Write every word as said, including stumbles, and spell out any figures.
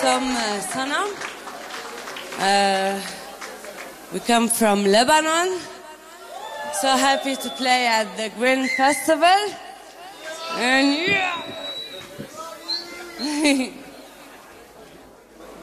welcome uh, Sana. Uh, we come from Lebanon. So happy to play at the Green Festival. And yeah.